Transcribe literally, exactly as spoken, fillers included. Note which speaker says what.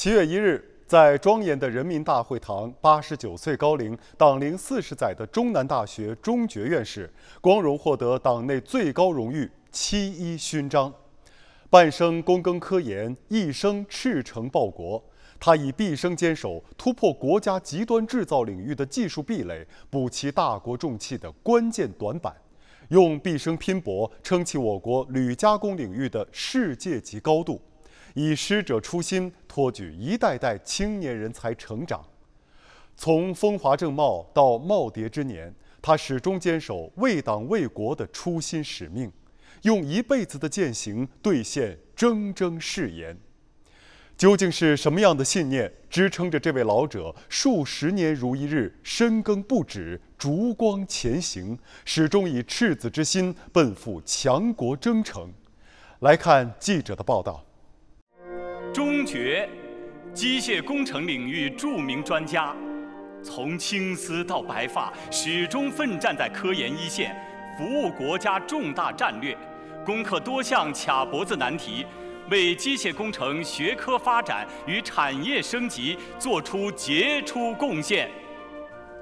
Speaker 1: 七月一日，在庄严的人民大会堂，八十九岁高龄、党龄四十载的中南大学钟觉院士，光荣获得党内最高荣誉七一勋章。半生躬耕科研，一生赤诚报国。他以毕生坚守突破国家极端制造领域的技术壁垒，补齐大国重器的关键短板，用毕生拼搏撑起我国铝加工领域的世界级高度，以师者初心托举一代代青年人才成长。从风华正茂到耄耋之年，他始终坚守为党为国的初心使命，用一辈子的践行兑现铮铮誓言。究竟是什么样的信念支撑着这位老者数十年如一日深耕不止、烛光前行，始终以赤子之心奔赴强国征程？来看记者的报道。
Speaker 2: 钟觉，机械工程领域著名专家，从青丝到白发，始终奋战在科研一线，服务国家重大战略，攻克多项卡脖子难题，为机械工程学科发展与产业升级做出杰出贡献。